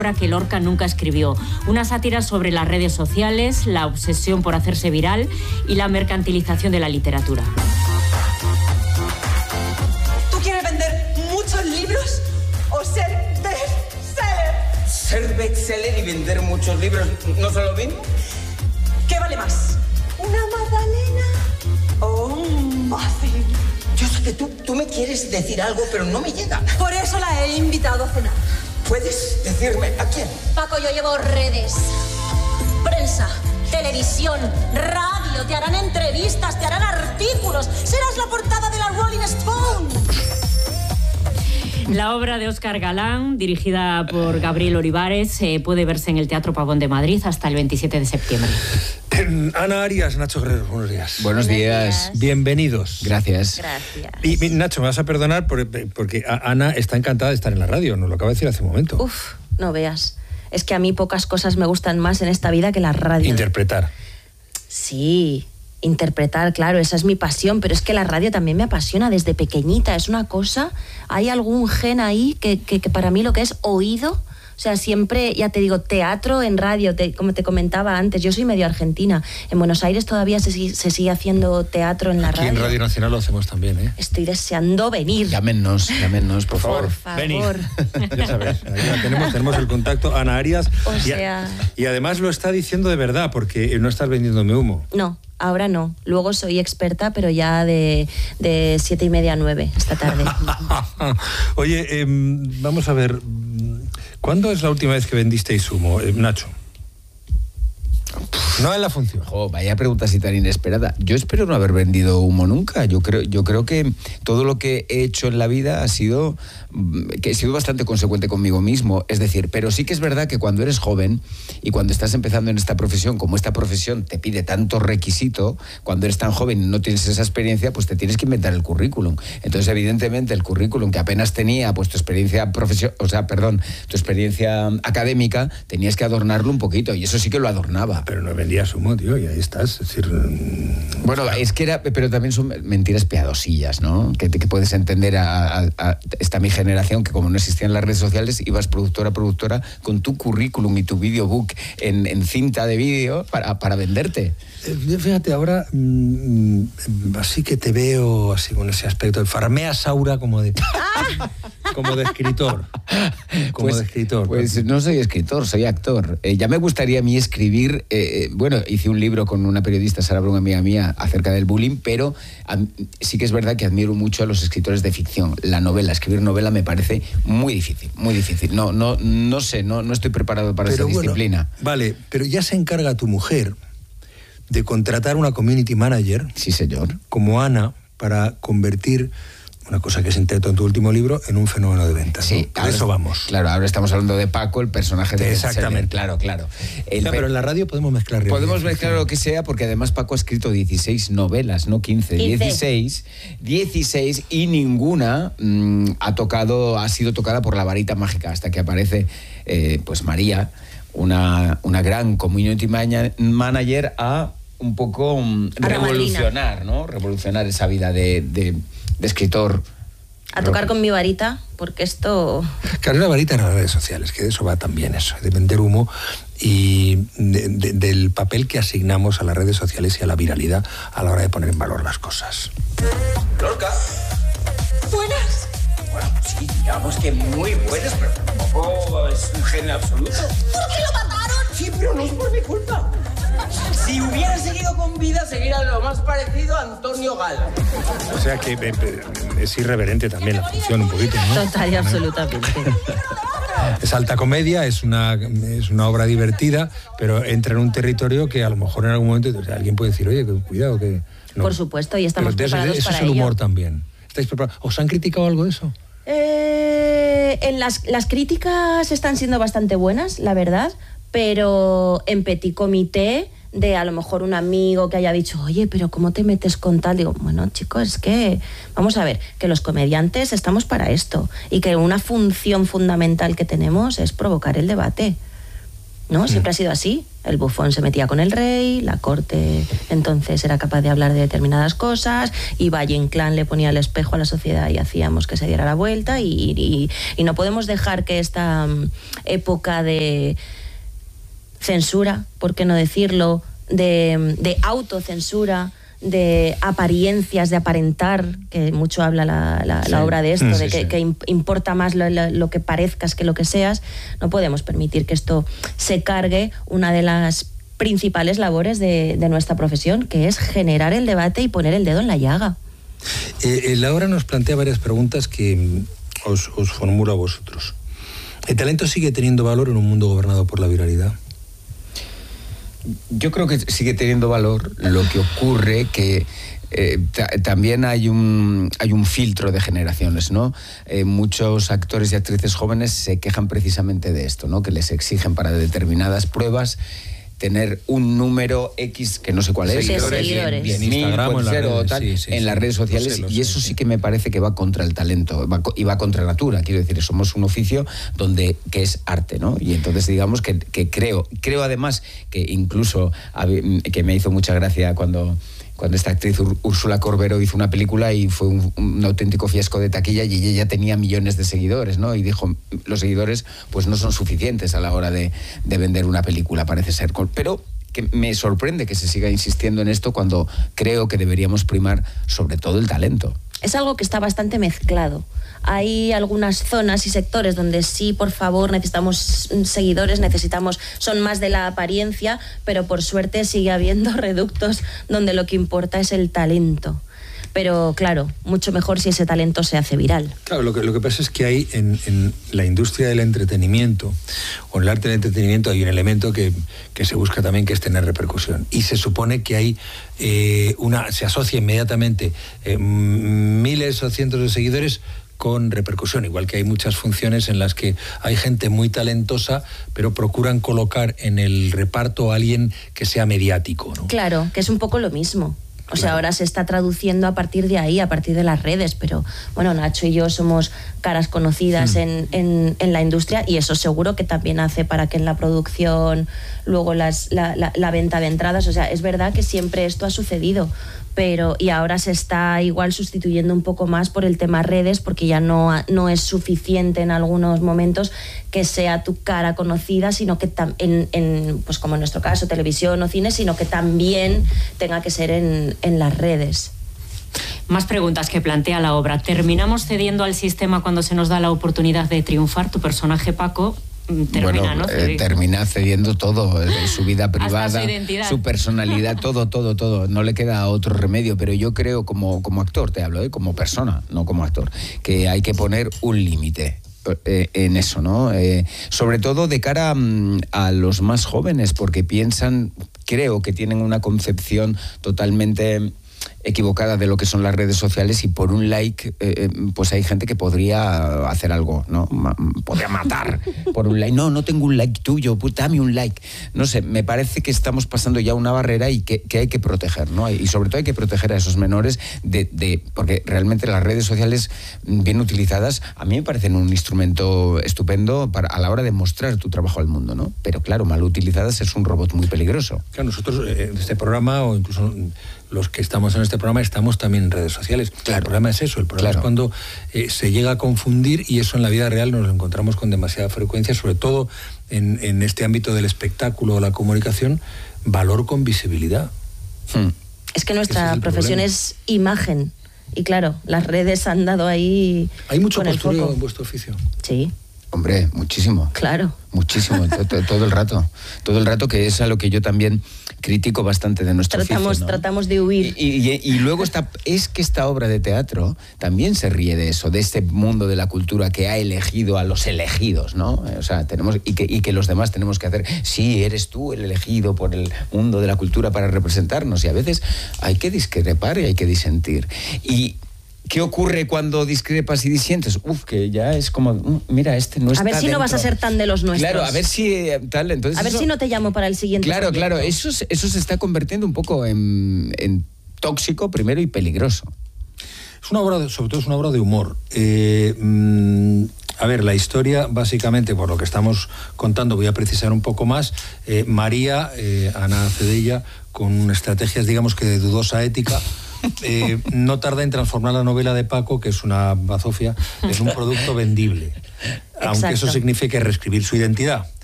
que Lorca nunca escribió. Una sátira sobre las redes sociales, la obsesión por hacerse viral y la mercantilización de la literatura. ¿Tú quieres vender muchos libros o ser bestseller? Ser bestseller y vender muchos libros, ¿no son lo mismo? ¿Qué vale más? ¿Una magdalena o un muffin? Yo sé que tú me quieres decir algo, pero no me llega. Por eso la he invitado a cenar. ¿Puedes decirme a quién? Paco, yo llevo redes, prensa, televisión, radio, te harán entrevistas, te harán artículos, serás la portada de la Rolling Stone. La obra de Óscar Galán, dirigida por Gabriel Olivares, puede verse en el Teatro Pavón de Madrid hasta el 27 de septiembre. Ana Arias, Nacho Guerrero, buenos días. Buenos días. Bienvenidos. Gracias. Gracias. Y Nacho, me vas a perdonar porque Ana está encantada de estar en la radio, nos lo acaba de decir hace un momento. Uf, no veas. Es que a mí pocas cosas me gustan más en esta vida que la radio. Interpretar. Sí, interpretar, claro, esa es mi pasión, pero es que la radio también me apasiona desde pequeñita. Es una cosa, hay algún gen ahí que para mí lo que es oído. O sea, siempre, ya te digo, teatro en radio, como te comentaba antes, yo soy medio argentina. En Buenos Aires todavía se sigue haciendo teatro en la radio. Aquí en Radio Nacional lo hacemos también, ¿eh? Estoy deseando venir. Llámenos, por favor. Por favor. Venid. Ya sabes, ya tenemos el contacto. Ana Arias. O sea... Y además lo está diciendo de verdad, porque no estás vendiéndome humo. No, ahora no. Luego soy experta, pero ya de 7:30 a 9 esta tarde. Oye, vamos a ver... ¿Cuándo es la última vez que vendisteis humo, Nacho? No en la función. Vaya pregunta así tan inesperada. Yo espero no haber vendido humo nunca. Yo creo que todo lo que he hecho en la vida he sido bastante consecuente conmigo mismo. Es decir, pero sí que es verdad que cuando eres joven y cuando estás empezando en esta profesión, como esta profesión te pide tanto requisito, cuando eres tan joven y no tienes esa experiencia, pues te tienes que inventar el currículum. Entonces, evidentemente, el currículum que apenas tenía, pues tu experiencia tu experiencia académica, tenías que adornarlo un poquito, y eso sí que lo adornaba. Pero no vendías humo, tío, y ahí estás. Es decir, bueno, es que pero también son mentiras piadosillas, ¿no? Que puedes entender a esta mi generación, que como no existían las redes sociales, ibas productora a productora con tu currículum y tu videobook en cinta de vídeo para venderte. Fíjate, ahora así que te veo así con ese aspecto, farmea Saura como de escritor. De escritor. Pues no soy escritor, soy actor. Ya me gustaría a mí escribir, hice un libro con una periodista, Sara Brun, amiga mía, acerca del bullying, pero sí que es verdad que admiro mucho a los escritores de ficción. La novela, escribir novela me parece muy difícil, muy difícil. No sé, no estoy preparado para esa disciplina. Vale, pero ya se encarga tu mujer de contratar una community manager, sí señor, como Ana, para convertir una cosa que se intentó en tu último libro en un fenómeno de ventas. Sí, ¿no? Por eso vamos. Claro, ahora estamos hablando de Paco, el personaje de exactamente. Claro. Pero en la radio podemos mezclar. Podemos mezclar lo que sea, porque además Paco ha escrito 16 novelas, no 15, 16, y ninguna ha sido tocada por la varita mágica, hasta que aparece pues María, una gran community manager, a un poco revolucionar, ¿no? Revolucionar esa vida de escritor. A tocar con mi varita, porque esto... Claro, la varita en las redes sociales, que de eso va también eso, de vender humo y del papel que asignamos a las redes sociales y a la viralidad a la hora de poner en valor las cosas. Lorca. Buenas. Bueno, sí, digamos que muy buenas, pero tampoco es un genio absoluto. ¿Por qué lo mataron? Sí, pero no es por mi culpa. Si hubiera seguido con vida, sería lo más parecido a Antonio Gala. O sea que es irreverente también la función un poquito, ¿no? Total y absolutamente. Es alta comedia, es una obra divertida, pero entra en un territorio que a lo mejor en algún momento alguien puede decir, oye, cuidado, que... No. Por supuesto, y estamos preparados eso para es el humor ello. También. ¿Estáis preparados? ¿Os han criticado algo de eso? En las críticas están siendo bastante buenas, la verdad, pero en petit comité, de a lo mejor un amigo que haya dicho, oye, pero ¿cómo te metes con tal? Digo, bueno, chicos, es que, vamos a ver, que los comediantes estamos para esto, y que una función fundamental que tenemos es provocar el debate, ¿no? Siempre ha sido así. El bufón se metía con el rey, la corte entonces era capaz de hablar de determinadas cosas, y Valle Inclán le ponía el espejo a la sociedad y hacíamos que se diera la vuelta, y no podemos dejar que esta época de censura, por qué no decirlo, de autocensura, de apariencias, de aparentar, que mucho habla la obra de esto, que importa más lo que parezcas que lo que seas. No podemos permitir que esto se cargue una de las principales labores de nuestra profesión, que es generar el debate y poner el dedo en la llaga. La obra nos plantea varias preguntas que os formulo a vosotros. ¿El talento sigue teniendo valor en un mundo gobernado por la viralidad? Yo creo que sigue teniendo valor. Lo que ocurre que también hay un filtro de generaciones, ¿no? Muchos actores y actrices jóvenes se quejan precisamente de esto, ¿no? Que les exigen para determinadas pruebas tener un número X, que no sé cuál es, seguidores. En Instagram, en las redes sociales, y eso sí que me parece que va contra el talento, y va contra natura. Quiero decir, somos un oficio que es arte, ¿no? Y entonces digamos que creo además que incluso, que me hizo mucha gracia cuando esta actriz Úrsula Corbero hizo una película y fue un auténtico fiasco de taquilla, y ella ya tenía millones de seguidores, ¿no? Y dijo, los seguidores pues no son suficientes a la hora de vender una película, parece ser. Pero que me sorprende que se siga insistiendo en esto cuando creo que deberíamos primar sobre todo el talento. Es algo que está bastante mezclado. Hay algunas zonas y sectores donde sí, por favor, necesitamos seguidores, son más de la apariencia, pero por suerte sigue habiendo reductos donde lo que importa es el talento. Pero claro, mucho mejor si ese talento se hace viral. Claro, lo que pasa es que hay en la industria del entretenimiento, o en el arte del entretenimiento, hay un elemento que se busca también, que es tener repercusión. Y se supone que hay se asocia inmediatamente miles o cientos de seguidores con repercusión, igual que hay muchas funciones en las que hay gente muy talentosa, pero procuran colocar en el reparto a alguien que sea mediático, ¿no? Claro, que es un poco lo mismo. O sea, ahora se está traduciendo a partir de ahí, a partir de las redes, pero bueno, Nacho y yo somos caras conocidas en la industria, y eso seguro que también hace para que en la producción, luego la venta de entradas, o sea, es verdad que siempre esto ha sucedido, y ahora se está igual sustituyendo un poco más por el tema redes, porque ya no es suficiente en algunos momentos que sea tu cara conocida, sino que pues como en nuestro caso, televisión o cine, sino que también tenga que ser en las redes. Más preguntas que plantea la obra. ¿Terminamos cediendo al sistema cuando se nos da la oportunidad de triunfar? Tu personaje, Paco, termina cediendo todo, su vida privada, su personalidad, todo. No le queda otro remedio, pero yo creo, como actor te hablo, como persona, no como actor, que hay que poner un límite en eso, ¿no? Sobre todo de cara a los más jóvenes, porque creo que tienen una concepción totalmente equivocada de lo que son las redes sociales, y por un like pues hay gente que podría hacer algo, ¿no? Podría matar por un like. No tengo un like tuyo, pues dame un like. No sé, me parece que estamos pasando ya una barrera y que hay que proteger, ¿no? Y sobre todo hay que proteger a esos menores porque realmente las redes sociales bien utilizadas a mí me parecen un instrumento estupendo a la hora de mostrar tu trabajo al mundo, ¿no? Pero claro, mal utilizadas es un robot muy peligroso. Claro, nosotros en este programa, o incluso los que estamos en este programa, estamos también en redes sociales. Claro. El problema es eso, el problema es cuando se llega a confundir, y eso en la vida real nos lo encontramos con demasiada frecuencia, sobre todo en este ámbito del espectáculo o la comunicación, valor con visibilidad. Es que nuestra profesión es imagen, y claro, las redes han dado ahí. ¿Hay mucho postureo en vuestro oficio? Sí. Hombre, muchísimo. Claro. Muchísimo, todo el rato. Todo el rato, que es a lo que yo también critico bastante de nuestro oficio, ¿no? Tratamos de huir. Y luego esta obra de teatro también se ríe de eso, de este mundo de la cultura que ha elegido a los elegidos, ¿no? O sea, y que los demás tenemos que hacer. Sí, eres tú el elegido por el mundo de la cultura para representarnos, y a veces hay que discrepar y hay que disentir. Y ¿qué ocurre cuando discrepas y disientes? Que ya es como, mira, este no está A ver si dentro. No vas a ser tan de los nuestros. Claro, a ver si tal, entonces a ver si no te llamo para el siguiente proyecto. Claro, eso se está convirtiendo un poco en tóxico primero y peligroso. Es una obra, sobre todo es una obra de humor. A ver, la historia, básicamente, por lo que estamos contando, voy a precisar un poco más. María, Ana Cedella, con estrategias, digamos que de dudosa ética, no tarda en transformar la novela de Paco, que es una bazofia, en un producto vendible. Aunque eso signifique reescribir su identidad.